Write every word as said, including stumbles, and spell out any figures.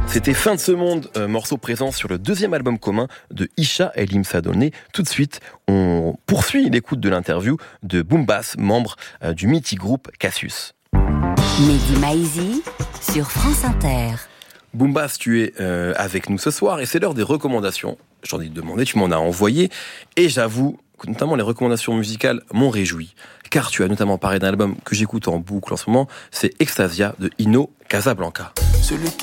C'était Fin de ce monde, euh, morceau présent sur le deuxième album commun de Isha et Limsa Dolné. Tout de suite, on poursuit l'écoute de l'interview de Boombas, membre euh, du mythique groupe Cassius. Mehdi Maizi sur France Inter. Boombas, tu es euh, avec nous ce soir et c'est l'heure des recommandations. J'en ai demandé, tu m'en as envoyé et j'avoue que notamment les recommandations musicales m'ont réjoui. Car tu as notamment parlé d'un album que j'écoute en boucle en ce moment, c'est Extasia de Ino Casablanca. Celui